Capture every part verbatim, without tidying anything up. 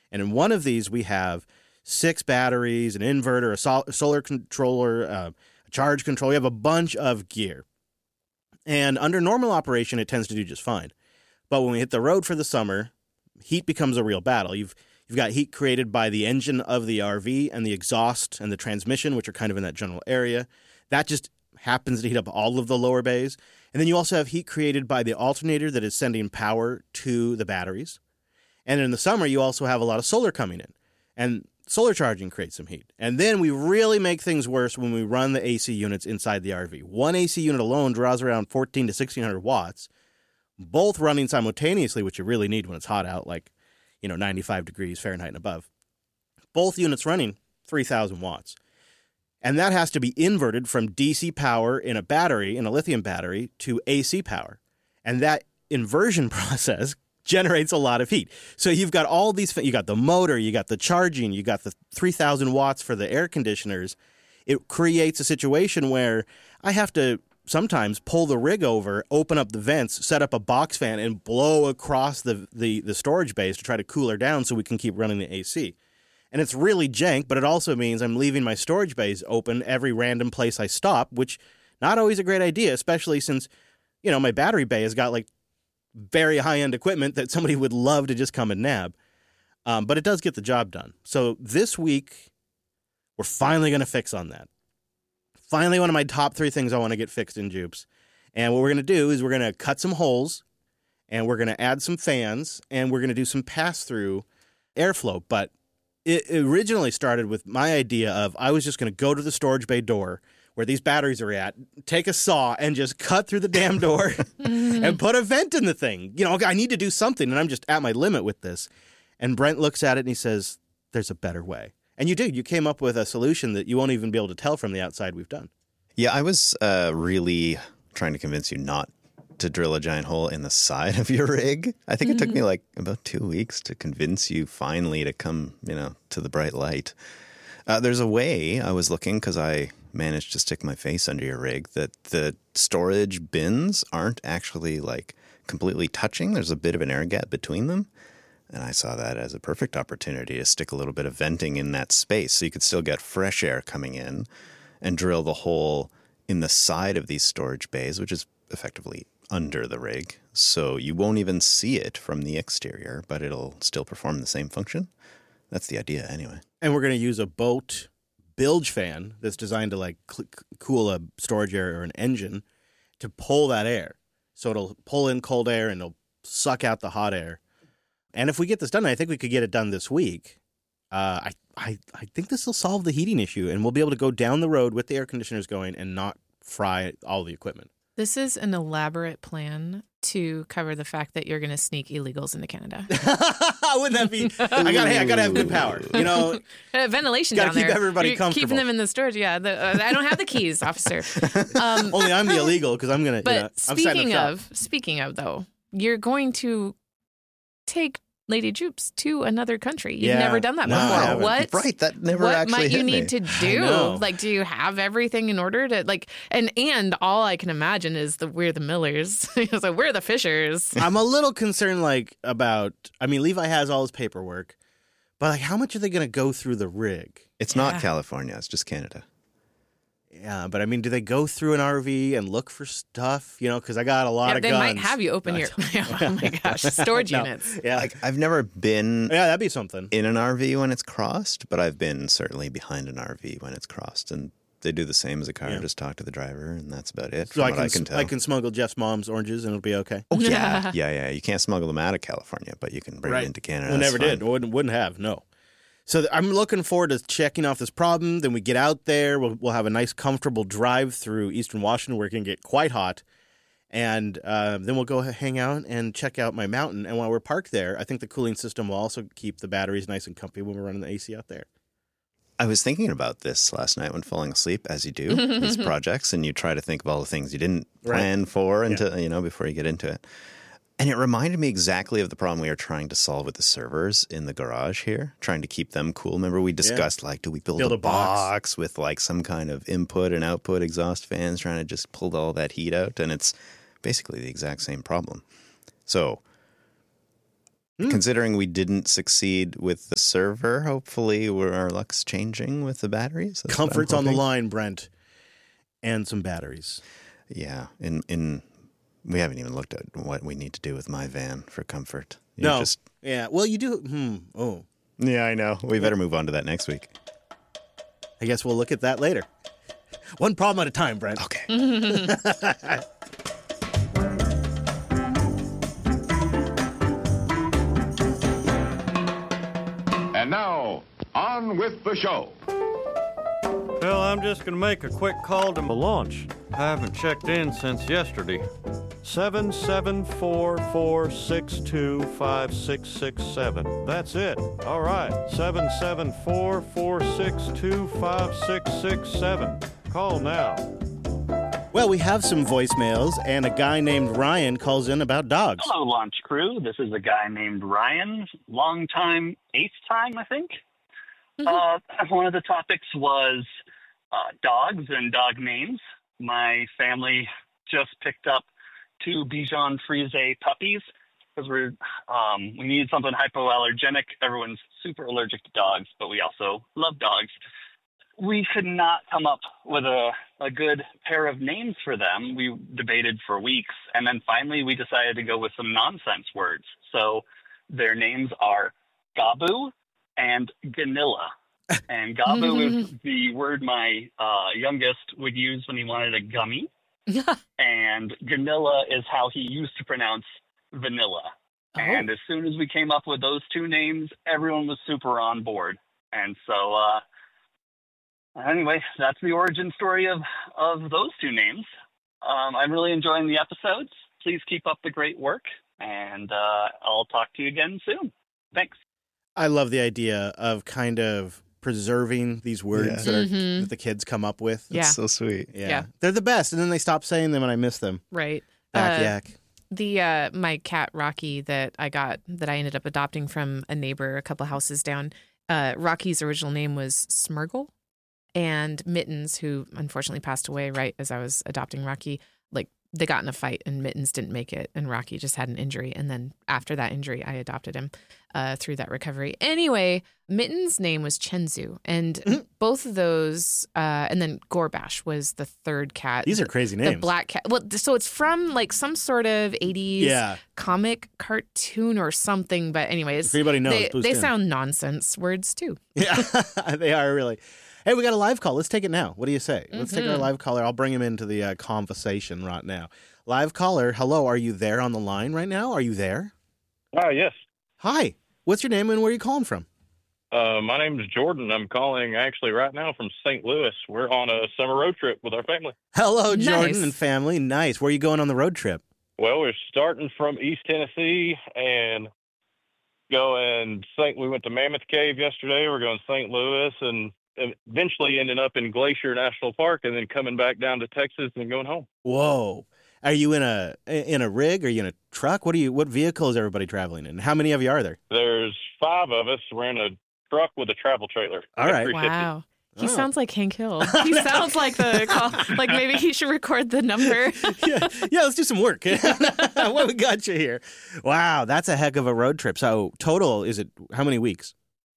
And in one of these, we have six batteries, an inverter, a sol- solar controller, uh, a charge controller. We have a bunch of gear. And under normal operation, it tends to do just fine. But when we hit the road for the summer, heat becomes a real battle. You've you've got heat created by the engine of the R V and the exhaust and the transmission, which are kind of in that general area. That just happens to heat up all of the lower bays. And then you also have heat created by the alternator that is sending power to the batteries. And in the summer, you also have a lot of solar coming in. And solar charging creates some heat. And then we really make things worse when we run the A C units inside the R V. One A C unit alone draws around fourteen to sixteen hundred watts, both running simultaneously, which you really need when it's hot out, like, you know, ninety-five degrees Fahrenheit and above. Both units running three thousand watts. And that has to be inverted from D C power in a battery, in a lithium battery, to A C power. And that inversion process generates a lot of heat. So you've got all these, you got the motor, you got the charging, you got the three thousand watts for the air conditioners. It creates a situation where I have to sometimes pull the rig over, open up the vents, set up a box fan, and blow across the, the, the storage bays to try to cool her down so we can keep running the A C. And it's really jank, but it also means I'm leaving my storage bays open every random place I stop, which not always a great idea, especially since, you know, my battery bay has got like very high-end equipment that somebody would love to just come and nab. Um, but it does get the job done. So this week, we're finally going to fix on that. Finally, one of my top three things I want to get fixed in Jupes. And what we're going to do is we're going to cut some holes, and we're going to add some fans, and we're going to do some pass-through airflow. But it originally started with my idea of I was just going to go to the storage bay door where these batteries are at, take a saw, and just cut through the damn door and put a vent in the thing. You know, I need to do something, and I'm just at my limit with this. And Brent looks at it, and he says, there's a better way. And you did. You came up with a solution that you won't even be able to tell from the outside we've done. Yeah, I was uh, really trying to convince you not to drill a giant hole in the side of your rig. I think mm-hmm. it took me like about two weeks to convince you finally to come, you know, to the bright light. Uh, there's a way I was looking because I managed to stick my face under your rig that the storage bins aren't actually like completely touching. There's a bit of an air gap between them. And I saw that as a perfect opportunity to stick a little bit of venting in that space so you could still get fresh air coming in and drill the hole in the side of these storage bays, which is effectively under the rig. So you won't even see it from the exterior, but it'll still perform the same function. That's the idea anyway. And we're going to use a boat bilge fan that's designed to like cl- cool a storage area or an engine to pull that air. So it'll pull in cold air and it'll suck out the hot air. And if we get this done, I think we could get it done this week. Uh, I, I, I think this will solve the heating issue, and we'll be able to go down the road with the air conditioners going and not fry all the equipment. This is an elaborate plan to cover the fact that you're going to sneak illegals into Canada. Wouldn't that be? I got. Hey, I got to have good power. You know, uh, ventilation gotta down there. Keep everybody you're comfortable. Keeping them in the storage. Yeah, the, uh, I don't have the keys, officer. Um, Only I'm the illegal because I'm gonna. But you know, I'm speaking of, speaking of though, you're going to take Lady Jupes to another country. You've yeah. never done that no, before. What? Right, that never what actually might hit you me. need to do? Like, do you have everything in order to like? And and all I can imagine is the we're the Millers. So we're the Fishers. I'm a little concerned, like about. I mean, Levi has all his paperwork, but like, how much are they going to go through the rig? It's Yeah. not California. It's just Canada. Yeah, but I mean, do they go through an R V and look for stuff? You know, because I got a lot Yeah, of they guns. might have you open your. Oh my gosh, storage No. units. Yeah, Like I've never been yeah, that'd be something. in an R V when it's crossed, but I've been certainly behind an R V when it's crossed, and they do the same as a car. Yeah. Just talk to the driver, and that's about it. So From I what can, I can tell. I can smuggle Jeff's mom's oranges and it'll be okay. Oh yeah, yeah, yeah. You can't smuggle them out of California, but you can bring Right. them into Canada. We That's never fine. did. Wouldn't, wouldn't have. No. So th- I'm looking forward to checking off this problem. Then we get out there. We'll, we'll have a nice, comfortable drive through Eastern Washington where it can get quite hot. And uh, then we'll go hang out and check out my mountain. And while we're parked there, I think the cooling system will also keep the batteries nice and comfy when we're running the A C out there. I was thinking about this last night when falling asleep, as you do, these projects, and you try to think of all the things you didn't plan Right. for until, you know, before you get into it. And it reminded me exactly of the problem we were trying to solve with the servers in the garage here, trying to keep them cool. Remember we discussed, like, do we build, Build a, a box. box with, like, some kind of input and output exhaust fans trying to just pull all that heat out? And it's basically the exact same problem. So Hmm. Considering we didn't succeed with the server, hopefully we're, our luck's changing with the batteries. That's what I'm Comfort's on the hoping. line, Brent, and some batteries. Yeah, in in we haven't even looked at what we need to do with my van for comfort. You No. just Yeah. Well, you do. Hmm. Oh. yeah, I know. We better move on to that next week. I guess we'll look at that later. One problem at a time, Brent. Okay. And now, on with the show. Well, I'm just going to make a quick call to the launch. I haven't checked in since yesterday. seven seven four four six two five six six seven. That's it. All right. seven seven four four six two five six six seven. Call now. Well, we have some voicemails, and a guy named Ryan calls in about dogs. Hello, launch crew. This is a guy named Ryan. Long time, eighth time, I think. Uh, one of the topics was uh, dogs and dog names. My family just picked up two Bichon Frise puppies because we're um, we needed something hypoallergenic. Everyone's super allergic to dogs, but we also love dogs. We could not come up with a, a good pair of names for them. We debated for weeks, and then finally we decided to go with some nonsense words. So their names are Gabu and Ganilla. And Gabu is the word my uh, youngest would use when he wanted a gummy. And Ganilla is how he used to pronounce vanilla. Oh. And as soon as we came up with those two names, everyone was super on board. And so, uh, anyway, that's the origin story of, of those two names. Um, I'm really enjoying the episodes. Please keep up the great work, and uh, I'll talk to you again soon. Thanks. I love the idea of kind of preserving these words Yeah. that, are, Mhm. that the kids come up with. Yeah. It's so sweet. Yeah. Yeah. They're the best, and then they stop saying them, and I miss them. Right. Back Uh, yak. The uh, my cat Rocky that I got that I ended up adopting from a neighbor a couple houses down. Uh, Rocky's original name was Smurgle, and Mittens, who unfortunately passed away right as I was adopting Rocky, like they got in a fight and Mittens didn't make it, and Rocky just had an injury. And then after that injury, I adopted him uh, through that recovery. Anyway, Mittens' name was Chenzu, and both of those, uh, and then Gorbash was the third cat. These are crazy The names. black cat. Well, so it's from like some sort of eighties Yeah. comic cartoon or something. But anyways, If anybody knows, they, boost they in. sound nonsense words too. Yeah, they are really. Hey, we got a live call. Let's take it now. What do you say? Let's take our live caller. I'll bring him into the uh, conversation right now. Live caller, hello. Are you there on the line right now? Are you there? Ah, yes. Hi. What's your name and where are you calling from? Uh, my name is Jordan. I'm calling actually right now from Saint Louis. We're on a summer road trip with our family. Hello, Jordan Nice. and family. Nice. Where are you going on the road trip? Well, we're starting from East Tennessee and going Saint. We went to Mammoth Cave yesterday. We're going Saint Louis and eventually ending up in Glacier National Park and then coming back down to Texas and going home. Whoa. Are you in a in a rig? Are you in a truck? What are you? What vehicle is everybody traveling in? How many of you are there? There's five of us. We're in a truck with a travel trailer. All right. F three fifty. Wow. He Oh. sounds like Hank Hill. He sounds like the call. Like maybe he should record the number. yeah, yeah, let's do some work. What we got you here? Wow, that's a heck of a road trip. So total, is it how many weeks?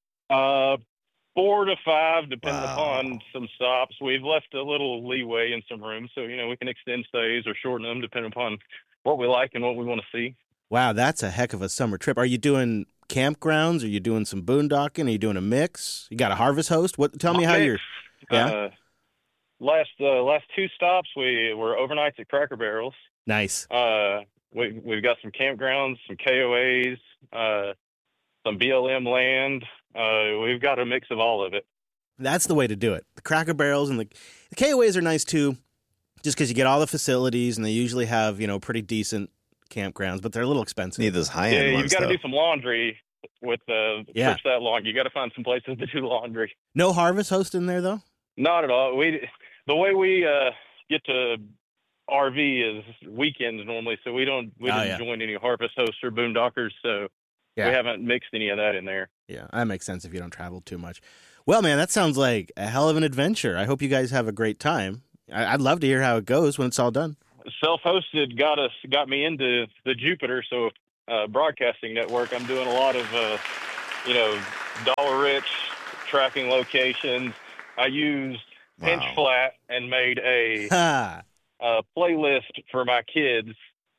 Uh, four to five, depending Wow. upon some stops. We've left a little leeway in some rooms, so you know we can extend stays or shorten them depending upon what we like and what we want to see. Wow, that's a heck of a summer trip. Are you doing campgrounds? Are you doing some boondocking? Are you doing a mix? You got a harvest host? What? Tell me how you're. Yeah? Uh, last uh, last two stops, we were overnights at Cracker Barrels. Nice. Uh, we we've got some campgrounds, some K O As, uh, some B L M land. Uh, we've got a mix of all of it. That's the way to do it. The Cracker Barrels and the, the K O As are nice too, just because you get all the facilities and they usually have, you know, pretty decent campgrounds, but they're a little expensive. Need those high Yeah, end you've ones got to though. do some laundry with uh, Yeah. trips that long. You got to find some places to do laundry. No harvest host in there though? Not at all. We the way we uh, get to R V is weekends normally, so we don't we Oh, didn't yeah. join any harvest hosts or boondockers, so Yeah. we haven't mixed any of that in there. Yeah, that makes sense if you don't travel too much. Well, man, that sounds like a hell of an adventure. I hope you guys have a great time. I- I'd love to hear how it goes when it's all done. Self-hosted got us got me into the Jupiter, so uh, broadcasting network, I'm doing a lot of, uh, you know, Dollar Rich, tracking locations. I used Pinch Wow. Flat and made a, Ha. a playlist for my kids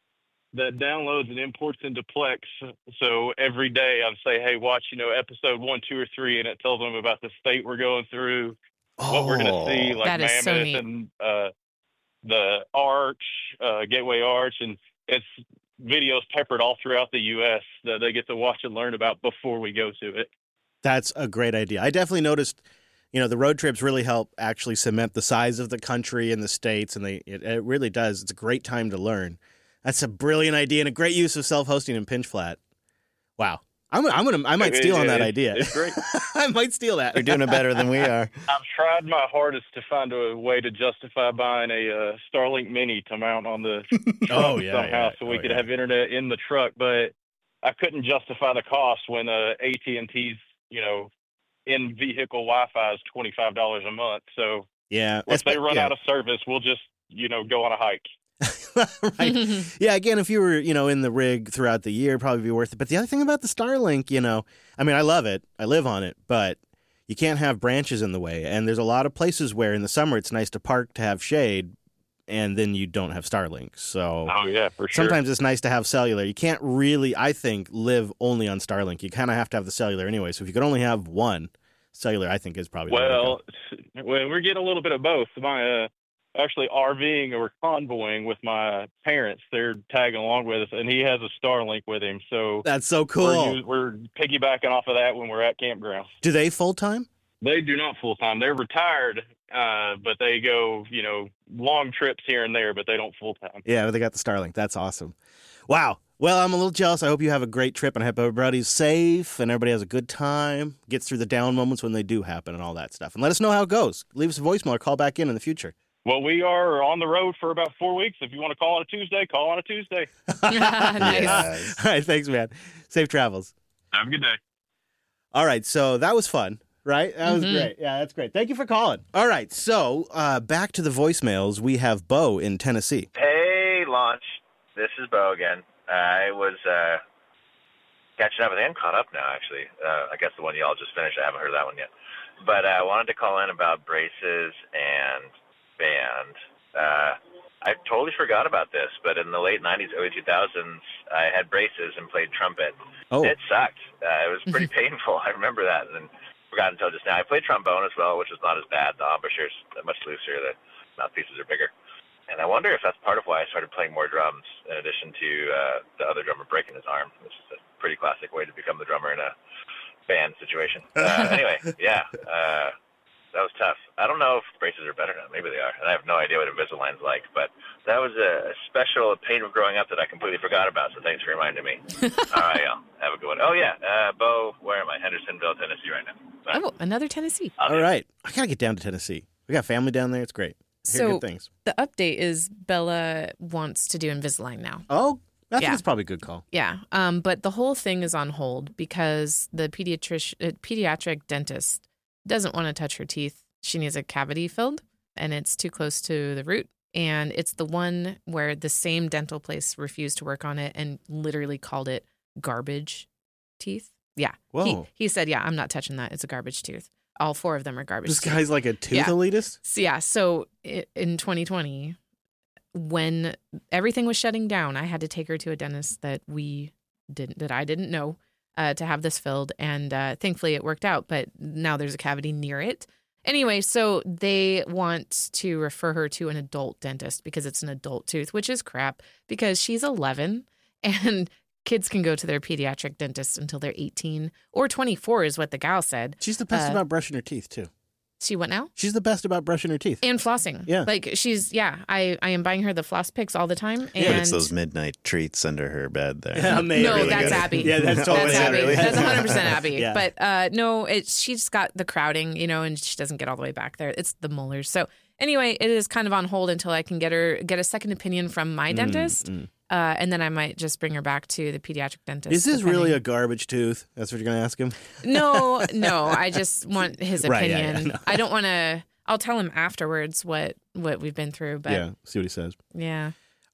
that downloads and imports into Plex. So every day I say, hey, watch, you know, episode one, two, or three, and it tells them about the state we're going through, what we're going to see, Oh. like That is Mammoth so neat. and uh, the Arch, uh, Gateway Arch, and it's videos peppered all throughout the U S that they get to watch and learn about before we go to it. That's a great idea. I definitely noticed, you know, the road trips really help actually cement the size of the country and the states, and they it, it really does. It's a great time to learn. That's a brilliant idea and a great use of self-hosting and Pinch Flat. Wow. I'm gonna, I'm gonna, I might It- steal on it- that it's- idea. It's great. I might steal that. You're doing it better than we are. I've tried my hardest to find a way to justify buying a uh, Starlink Mini to mount on the truck Oh, yeah, somehow yeah. so we Oh, could yeah. have internet in the truck, but I couldn't justify the cost when uh, A T and T's, you know, in-vehicle Wi-Fi is twenty-five dollars a month. So Yeah. if they run yeah. out of service, we'll just, you know, go on a hike. right. Yeah, again, if you were, you know, in the rig throughout the year, it'd probably be worth it. But the other thing about the Starlink, you know, I mean, I love it. I live on it, but you can't have branches in the way. And there's a lot of places where in the summer it's nice to park to have shade, and then you don't have Starlink. So Oh, yeah, for sure. sometimes it's nice to have cellular. You can't really, I think, live only on Starlink. You kind of have to have the cellular anyway. So if you could only have one, cellular, I think, is probably the way to go. Well, well, we're getting a little bit of both. My uh, actually RVing or convoying with my parents. They're tagging along with us, and he has a Starlink with him. So That's so we're, cool. us- we're piggybacking off of that when we're at campground. Do they full time? They do not full time. They're retired, uh, but they go, you know, long trips here and there, but they don't full time. Yeah, they got the Starlink. That's awesome. Wow. Well, I'm a little jealous. I hope you have a great trip, and I hope everybody's safe and everybody has a good time, gets through the down moments when they do happen and all that stuff. And let us know how it goes. Leave us a voicemail or call back in in the future. Well, we are on the road for about four weeks. If you want to call on a Tuesday, call on a Tuesday. Nice. Yes. All right. Thanks, man. Safe travels. Have a good day. All right. So that was fun, right? That was Mhm. great. Yeah, that's great. Thank you for calling. All right. So uh, back to the voicemails. We have Bo in Tennessee. Hey, Launch. This is Bo again. I was uh, catching up with and caught up now, actually. Uh, I guess the one y'all just finished. I haven't heard that one yet. But I uh, wanted to call in about braces and band. Uh, I totally forgot about this, but in the late nineties, early two thousands, I had braces and played trumpet. Oh, It sucked. Uh, it was pretty painful. I remember that, and then forgot until just now. I played trombone as well, which is not as bad. The embouchure's much looser. The mouthpieces are bigger. And I wonder if that's part of why I started playing more drums, in addition to uh, the other drummer breaking his arm, which is a pretty classic way to become the drummer in a band situation. Uh, anyway, yeah, uh, that was tough. I don't know if braces are better now. Maybe they are. And I have no idea what Invisalign's like. But that was a special pain of growing up that I completely forgot about, so thanks for reminding me. All right, y'all. Have a good one. Oh, yeah, uh, Bo, where am I? Hendersonville, Tennessee right now. Bye. Oh, another Tennessee. I'll all do it. right. I got to get down to Tennessee. We got family down there. It's great. I hear So good things. the update is Bella wants to do Invisalign now. Oh, I think Yeah. it's probably a good call. Yeah, um, but the whole thing is on hold because the pediatric uh, pediatric dentist doesn't want to touch her teeth. She needs a cavity filled, and it's too close to the root. And it's the one where the same dental place refused to work on it and literally called it garbage teeth. Yeah, Whoa. He, he said, "Yeah, I'm not touching that. It's a garbage tooth. All four of them are garbage." This teeth. guy's like a tooth Yeah. elitist? So, yeah, so i- in twenty twenty, when everything was shutting down, I had to take her to a dentist that we didn't, that I didn't know, uh, to have this filled, and uh, thankfully it worked out. But now there's a cavity near it. Anyway, so they want to refer her to an adult dentist because it's an adult tooth, which is crap because she's eleven and kids can go to their pediatric dentist until they're eighteen or twenty-four is what the gal said. She's the best Uh, about brushing her teeth, too. She what now? She's the best about brushing her teeth. And flossing. Yeah. Like she's, yeah, I, I am buying her the floss picks all the time. And But it's those midnight treats under her bed there. Yeah, man. no, Really that's good. Abby. Yeah, that's totally That's Abby. Abby. Really? That's one hundred percent Abby. Yeah. But uh, no, it's she's got the crowding, you know, and she doesn't get all the way back there. It's the molars. So anyway, it is kind of on hold until I can get her get a second opinion from my dentist. mm. Uh, and then I might just bring her back to the pediatric dentist. Is this really a depending. garbage tooth? That's what you're going to ask him? No, no. I just want his Right, yeah, opinion. yeah, no. I don't want to. I'll tell him afterwards what what we've been through. But yeah, see what he says. yeah.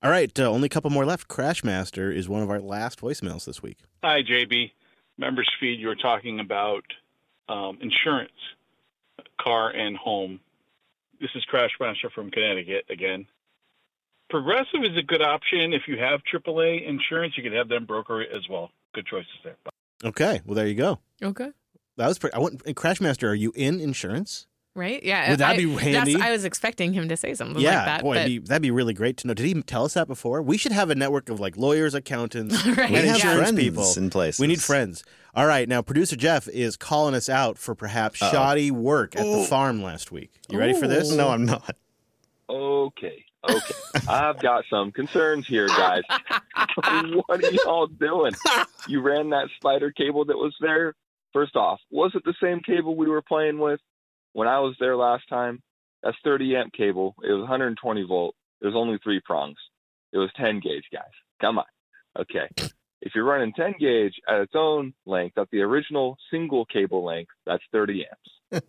All right, uh, only a couple more left. Crashmaster is one of our last voicemails this week. Hi, J B. Members feed, you were talking about um, insurance, car and home. This is Crashmaster from Connecticut again. Progressive is a good option. If you have triple A insurance, you can have them broker it as well. Good choices there. Bye. Okay, well, there you go. Okay. That was pretty. I want Crashmaster. Are you in insurance? Right? Yeah. Would that I, be handy? That's, I was expecting him to say something Yeah, like that. boy, but... it'd be, that'd be really great to know. Did he tell us that before? We should have a network of like lawyers, accountants, Right. and We have insurance friends people. in places. We need friends. All right, now producer Jeff is calling us out for perhaps Uh-oh. shoddy work at the farm last week. You ready for this? No, I'm not. Okay, okay. I've got some concerns here, guys. What are y'all doing? You ran that spider cable that was there. First off, was it the same cable we were playing with when I was there last time? That's thirty amp cable. It was one hundred twenty volt. There's only three prongs. It was ten gauge, guys. Come on. Okay. If you're running ten gauge at its own length, at the original single cable length, that's thirty amps.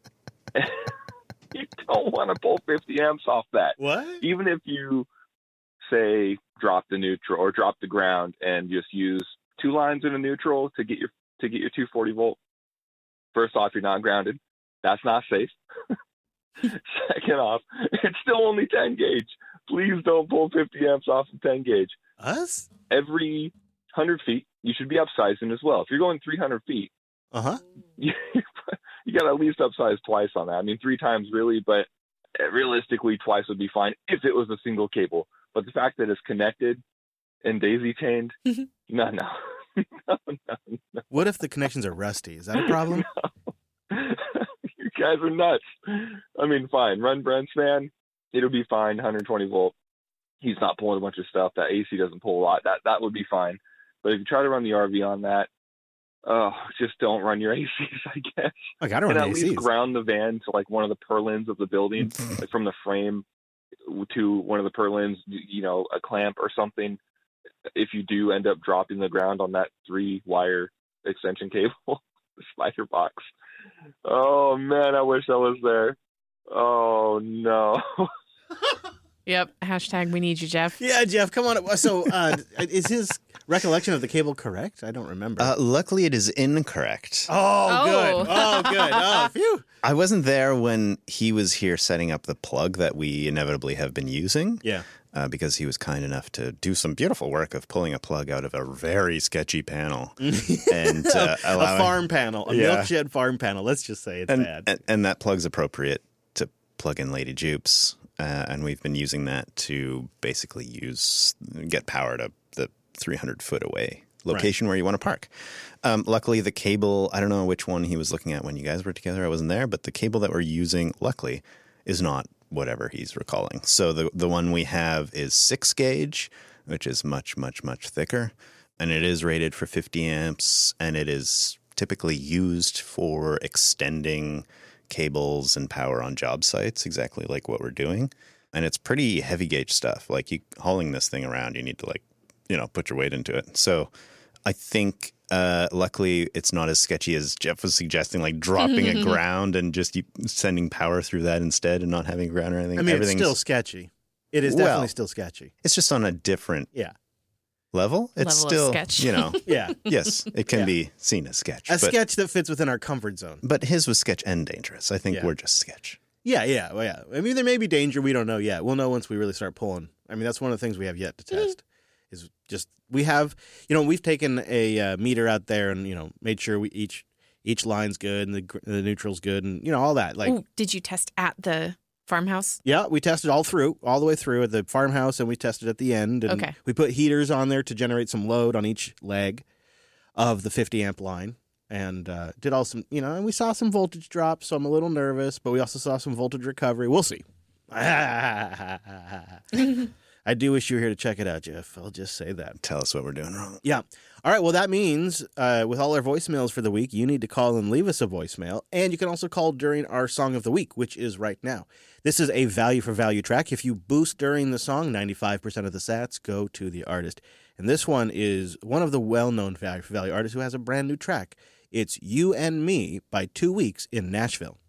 You don't want to pull fifty amps off that. What? Even if you say drop the neutral or drop the ground and just use two lines in a neutral to get your to get your two forty volt. First off, you're not grounded. That's not safe. Second off, it's still only ten gauge. Please don't pull fifty amps off of ten gauge. Us? Every one hundred feet, you should be upsizing as well. If you're going three hundred feet, Uh huh. you, you got to at least upsize twice on that. I mean, three times really, but realistically, twice would be fine if it was a single cable. But the fact that it's connected and daisy chained, no, no. no, no, no. What if the connections are rusty? Is that a problem? You guys are nuts. I mean, fine. Run Brent's fan. It'll be fine. one hundred twenty volt. He's not pulling a bunch of stuff. That A C doesn't pull a lot. That that would be fine. But if you try to run the R V on that, oh, just don't run your A Cs, I guess. Like, I don't and run at A Cs. least ground the van to like one of the purlins of the building, like from the frame to one of the purlins, you know, a clamp or something. If you do end up dropping the ground on that three wire extension cable, the spider box. Oh man, I wish I was there. Oh no. Yep. Hashtag we need you, Jeff. Yeah, Jeff, come on. So, uh, is his recollection of the cable correct? I don't remember. Uh, luckily, it is incorrect. oh, Oh. good. Oh, good. Oh, phew. I wasn't there when he was here setting up the plug that we inevitably have been using. Yeah. Uh, because he was kind enough to do some beautiful work of pulling a plug out of a very sketchy panel and uh, a allowing, farm panel, a Yeah. milk shed farm panel. Let's just say it's and, bad. and and that plug's appropriate to plug in Lady Jupes, uh, and we've been using that to basically use get power to the three hundred foot away location where you want to park. Um, luckily, the cable, I don't know which one he was looking at when you guys were together. I wasn't there, but the cable that we're using, luckily, is not whatever he's recalling. So the the one we have is six gauge, which is much, much, much thicker. And it is rated for fifty amps, and it is typically used for extending cables and power on job sites, exactly like what we're doing. And it's pretty heavy gauge stuff. Like, you hauling this thing around, you need to, like, you know, put your weight into it. So I think uh, luckily it's not as sketchy as Jeff was suggesting, like dropping a ground and just you- sending power through that instead and not having a ground or anything. I mean, it's Everything's- still sketchy. It is Well, definitely still sketchy. It's just on a different Yeah. level. It's Level of still, sketch. you know, Yeah. yes, it can Yeah. be seen as sketch. A but, sketch that fits within our comfort zone. but his was sketch and dangerous. I think Yeah. we're just sketch. Yeah, yeah, well, yeah. I mean, there may be danger. We don't know yet. We'll know once we really start pulling. I mean, that's one of the things we have yet to test. Is just we have, you know, we've taken a uh, meter out there and you know made sure we each each line's good and the gr- the neutral's good and you know all that. Like, Ooh, did you test at the farmhouse? yeah, we tested all through, all the way through at the farmhouse, and we tested at the end. And Okay. we put heaters on there to generate some load on each leg of the fifty amp line. And uh, did all some, you know, and we saw some voltage drops, so I'm a little nervous, but we also saw some voltage recovery. We'll see. I do wish you were here to check it out, Jeff. I'll just say that. Tell us what we're doing wrong. Yeah. All right. Well, that means uh, with all our voicemails for the week, you need to call and leave us a voicemail. And you can also call during our song of the week, which is right now. This is a value for value track. If you boost during the song, ninety-five percent of the sats go to the artist. And this one is one of the well-known value for value artists who has a brand new track. It's You and Me by Two Weeks in Nashville.